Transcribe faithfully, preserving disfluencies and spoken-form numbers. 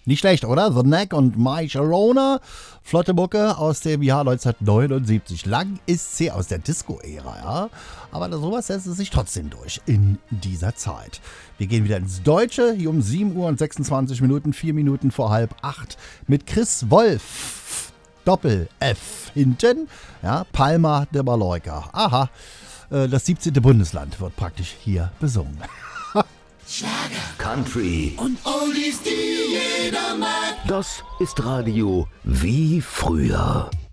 Nicht schlecht, oder? The Knack und My Sharona. Flotte Mucke aus dem Jahr neunzehnhundertneunundsiebzig. Lang ist sie aus der Disco-Ära, ja. Aber sowas setzt es sich trotzdem durch in dieser Zeit. Wir gehen wieder ins Deutsche, hier um sieben Uhr und sechsundzwanzig Minuten, vier Minuten vor halb acht, mit Chris Wolf. Doppel-F hinten, ja, Palma de Mallorca. Aha, das siebzehnte Bundesland wird praktisch hier besungen. Schlager, Country und Oldies, die jeder mag. Das ist Radio wie früher.